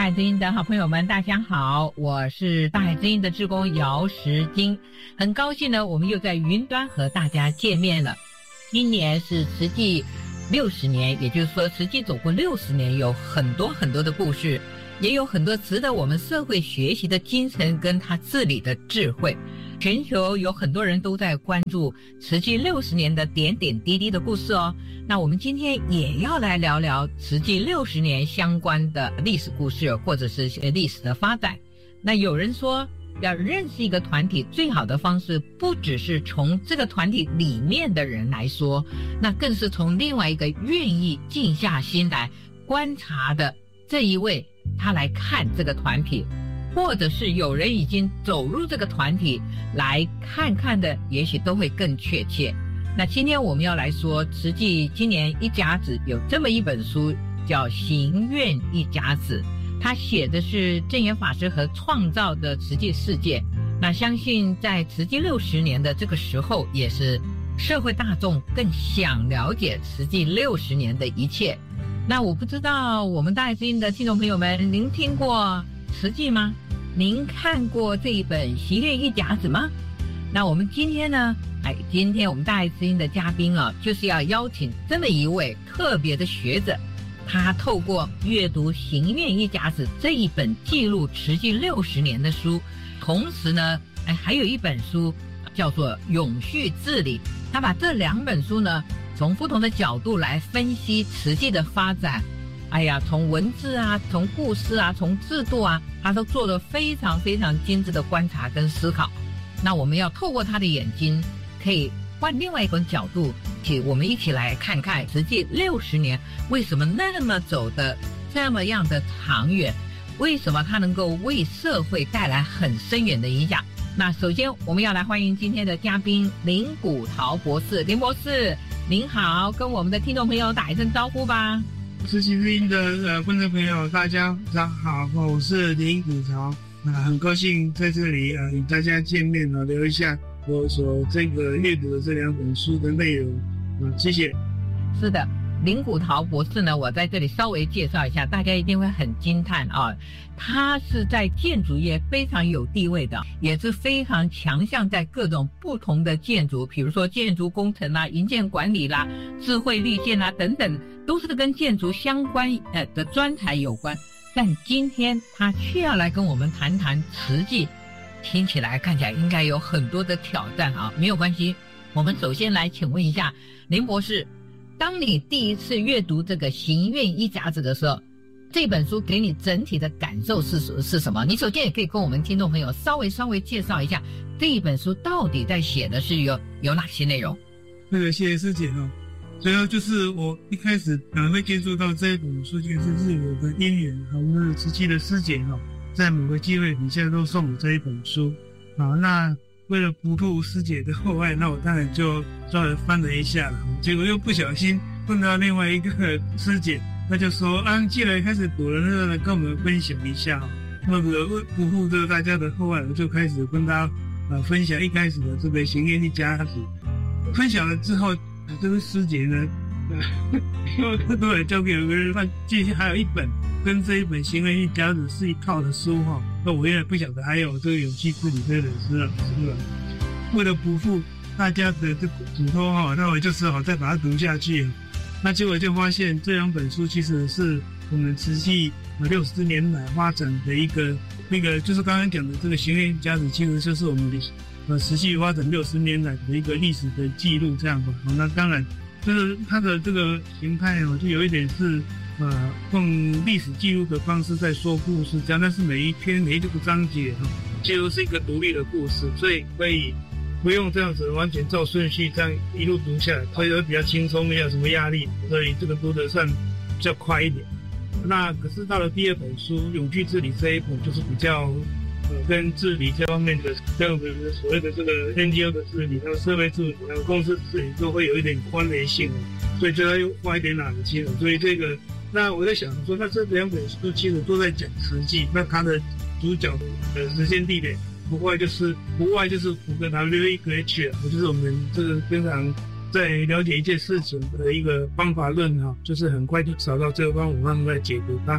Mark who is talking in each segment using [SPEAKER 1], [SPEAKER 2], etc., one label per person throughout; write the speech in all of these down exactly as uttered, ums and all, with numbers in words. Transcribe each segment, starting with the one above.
[SPEAKER 1] 海之音的好朋友们，大家好，我是大海之音的志工姚时金，很高兴呢，我们又在云端和大家见面了。今年是慈济六十年，也就是说慈济走过六十年，有很多很多的故事，也有很多值得我们社会学习的精神跟他治理的智慧。全球有很多人都在关注慈济六十年的点点滴滴的故事哦。那我们今天也要来聊聊慈济六十年相关的历史故事，或者是历史的发展。那有人说，要认识一个团体最好的方式，不只是从这个团体里面的人来说，那更是从另外一个愿意静下心来观察的这一位，他来看这个团体，或者是有人已经走入这个团体来看看的，也许都会更确切。那今天我们要来说，慈济今年一甲子有这么一本书，叫《行愿一甲子》，他写的是证严法师和创造的慈济世界。那相信在慈济六十年的这个时候，也是社会大众更想了解慈济六十年的一切。那我不知道我们大爱之音的听众朋友们，您听过慈济吗？您看过这一本《行愿一甲子》吗？那我们今天呢，哎，今天我们大爱之音的嘉宾啊，就是要邀请这么一位特别的学者，他透过阅读《行愿一甲子》这一本记录慈济六十年的书，同时呢，哎，还有一本书叫做《永续治理》，他把这两本书呢，从不同的角度来分析慈济的发展。哎呀，从文字啊，从故事啊，从制度啊，他都做了非常非常精致的观察跟思考。那我们要透过他的眼睛，可以换另外一种角度，去我们一起来看看慈济六十年为什么那么走的这么样的长远，为什么他能够为社会带来很深远的影响。那首先我们要来欢迎今天的嘉宾林古陶博士。林博士您好，跟我们的听众朋友打一声招呼吧。
[SPEAKER 2] 慈济之音的呃观众朋友大家早上好，我是林古陶，那、呃、很高兴在这里呃与大家见面了，聊一下我所这个阅读的这两本书的内容，嗯、呃，谢谢。
[SPEAKER 1] 是的，林古陶博士呢，我在这里稍微介绍一下，大家一定会很惊叹啊。他是在建筑业非常有地位的，也是非常强项在各种不同的建筑，比如说建筑工程啦、营建管理啦、智慧绿建啦等等，都是跟建筑相关呃的专才有关。但今天他却要来跟我们谈谈慈济，听起来看起来应该有很多的挑战啊。没有关系，我们首先来请问一下林博士，当你第一次阅读这个《行愿一甲子》的时候，这本书给你整体的感受是是什么？你首先也可以跟我们听众朋友稍微稍微介绍一下这一本书到底在写的是有有哪些内容。
[SPEAKER 2] 那个谢谢师姐哦。主要就是我一开始呃会接触到这一本书，就是是有个因缘，我们慈济的师姐哦，在某个机会底下都送我这一本书啊。那为了不负师姐的厚爱，那我当然就稍微翻了一下了。结果又不小心碰到另外一个师姐，那就说啊，既然开始读了，那个跟我们分享一下哈。那个不负这大家的厚爱，我就开始跟大家呃分享一开始的这个《行愿一甲子》。分享了之后，这个师姐呢，因为他都来交给有个人，那接下来还有一本跟这一本《行愿一甲子》是一套的书哈。那我原来不晓得还有这个《永续治理》这本书了，是吧？为了不负大家的这个嘱托哈，那我就只好再把它读下去。那结果就发现这两本书其实是我们慈济六十年来发展的一个那个，就是刚刚讲的这个《行愿一甲子》，其实就是我们的呃慈济发展六十年来的一个历史的记录这样吧。那当然，就是它的这个形态哦，就有一点是呃用历史记录的方式在说故事这样，但是每一篇每一个章节哈，几乎是一个独立的故事，所以可以不用这样子完全照顺序这样一路读下来，它会比较轻松，没有什么压力，所以这个读得算比较快一点。那可是到了第二本书《永续治理》这一本，就是比较呃跟治理这方面的，像所谓的这个 N G O 的治理，还有社会治理，还有公司治理，都会有一点关联性，所以就要花一点脑筋了。所以这个，那我在想说，那这两本书其实都在讲慈济，那它的主角的时间地点不外就是不外就是五个 W 一个 H， 就是我们这个经常在了解一件事情的一个方法论哈，就是很快就找到这个方法，慢慢来解读它。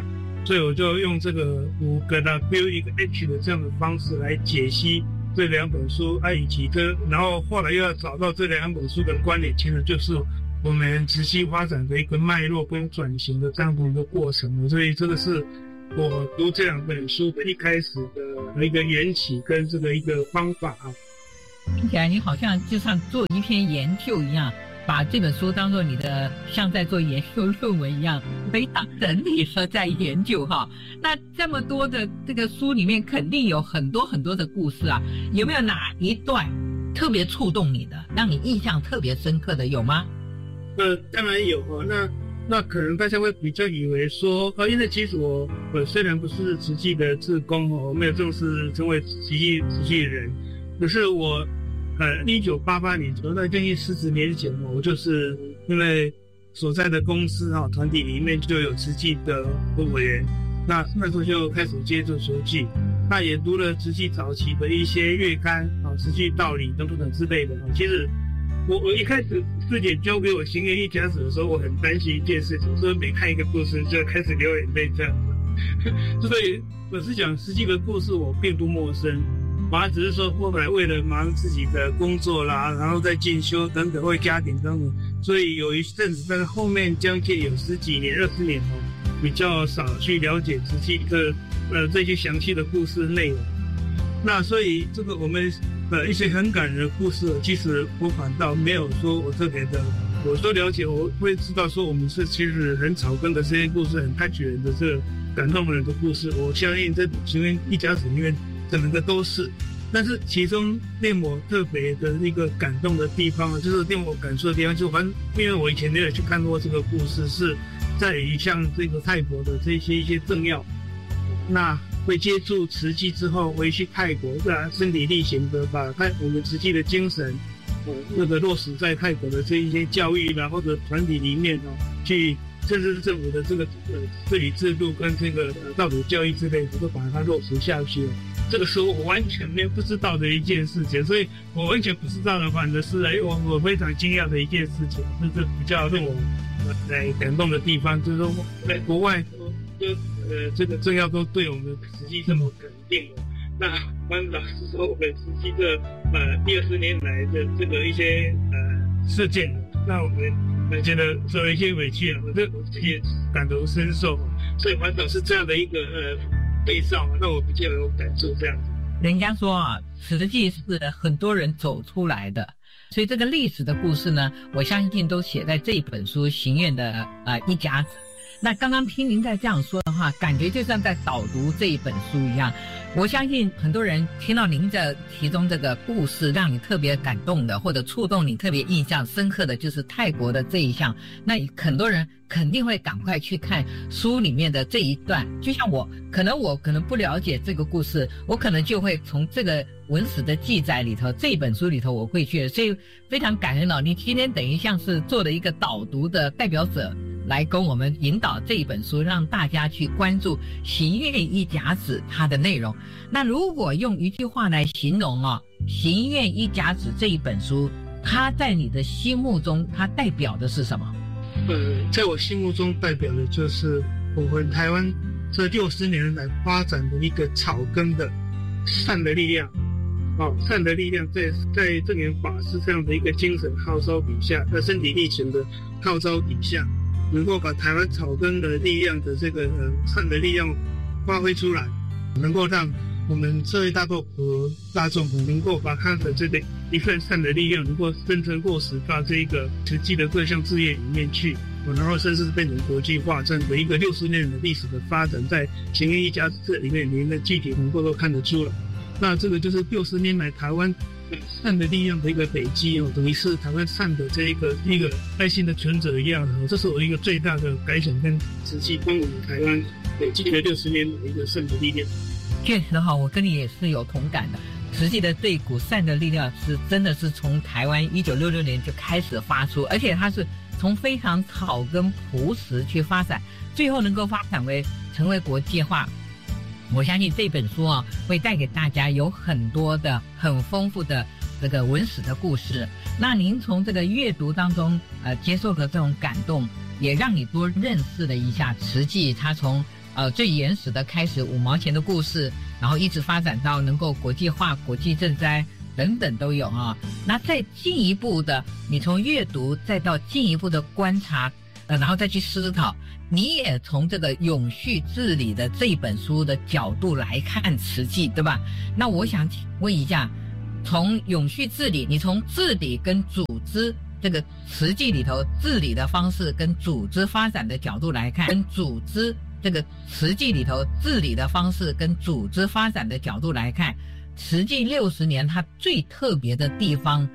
[SPEAKER 2] 所以我就用这个五个 W 一个 H 的这样的方式来解析这两本书，啊，以及跟然后后来又要找到这两本书的关联，其实就是我们慈济发展的一个脉络跟转型的这样的一个过程。所以这个是我读这两本书的一开始的一个缘起跟这个一个方法啊。
[SPEAKER 1] 听起来你好像就像做一篇研究一样，把这本书当作你的像在做研究论文一样，非常整理了在研究哈。那这么多的这个书里面，肯定有很多很多的故事啊，有没有哪一段特别触动你的，让你印象特别深刻的，有吗？
[SPEAKER 2] 呃，当然有哦。那那可能大家会比较以为说，呃，因为其实我我虽然不是慈济的志工哦，我没有正式成为慈济慈济人，可是我。呃，一九八八年，左右在将近四十年前，我就是因为所在的公司哈、哦、团体里面就有慈济的委员，那那时候就开始接触慈济，那也读了慈济早期的一些月刊啊，慈济道理等等等之类的啊。其实我我一开始师姐交给我行愿一甲子的时候，我很担心一件事情，说每看一个故事就开始流眼泪这样子。所以我是讲慈济的故事，我并不陌生。我还只是说后来为了忙自己的工作啦，然后再进修等等，为家庭等等，所以有一阵子，但是后面将近有十几年、二十年哦，比较少去了解慈济的呃这些详细的故事内容。那所以这个我们呃一些很感人的故事，其实我反倒没有说我特别的，我说了解，我会知道说我们是其实很草根的这些故事，很开启人的这个感动人的故事。我相信在行愿一甲子里面。整个都是，但是其中令我特别的一个感动的地方，就是令我感触的地方，就反正因为我以前也有去看过这个故事，是在于像这个泰国的这些一些政要，那会接触慈济之后，回去泰国，自然身体力行的把泰我们慈济的精神，呃，那个落实在泰国的这一些教育啦或者团体里面哦，去。甚至是政府的这个呃治理制度跟这个呃道德教育之类的，都把它落实下去了。这个是我完全没有不知道的一件事情，所以我完全不知道的，反正是哎我我非常惊讶的一件事情，这是比较让我来感动的地方，就是说在国外都呃这个政要都对我们慈济这么肯定了。那关老师说我们慈济这呃第二十年来的这个一些呃事件，那我们。我觉得受了一些委屈了，我这我自己也感同身受，所以反倒是这样的一个呃对照，让我比较有感受这样子。
[SPEAKER 1] 人家说啊，慈济是很多人走出来的，所以这个历史的故事呢，我相信都写在这一本书《行愿的呃一甲子》。那刚刚听您在这样说的话，感觉就像在导读这一本书一样。我相信很多人听到您的其中这个故事，让你特别感动的，或者触动你特别印象深刻的，就是泰国的这一项。那很多人肯定会赶快去看书里面的这一段。就像我，可能我可能不了解这个故事，我可能就会从这个文史的记载里头，这本书里头我会去。所以非常感恩哦，你今天等于像是做了一个导读的代表者。来跟我们引导这一本书，让大家去关注《行愿一甲子》它的内容。那如果用一句话来形容哦，《行愿一甲子》这一本书，它在你的心目中，它代表的是什么？
[SPEAKER 2] 呃，在我心目中代表的就是我们台湾这六十年来发展的一个草根的善的力量。哦，善的力量在在正言法师这样的一个精神号召底下，在身体力行的号召底下。能够把台湾草根的力量的这个呃善的力量发挥出来，能够让我们社会大众和大众能够把他的这个一份善的力量，能够真正落实到这一个实际的各项事业里面去，然后甚至变成国际化，这样的一个六十年的历史的发展，在行愿一甲子这里面，您的具体能够都看得出来。那这个就是六十年来台湾。善的力量的一个累积哦，等于是台湾善的这一个一个爱心的存折一样的，这是我一个最大的感想跟慈济帮我们台湾累积了六十年的一个善的力量。
[SPEAKER 1] 确实哈，我跟你也是有同感的。慈济的这一股善的力量是真的是从台湾一九六六年就开始发出，而且它是从非常草根朴实去发展，最后能够发展为成为国际化。我相信这本书啊，会带给大家有很多的很丰富的这个文史的故事。那您从这个阅读当中，呃，接受的这种感动，也让你多认识了一下慈济，它从呃最原始的开始五毛钱的故事，然后一直发展到能够国际化、国际赈灾等等都有啊。那再进一步的，你从阅读再到进一步的观察，呃，然后再去思考，你也从这个永续治理的这本书的角度来看慈济，对吧？那我想问一下，从永续治理，你从治理跟组织这个慈济里头治理的方式跟组织发展的角度来看，跟组织这个慈济里头治理的方式跟组织发展的角度来看，慈济六十年它最特别的地方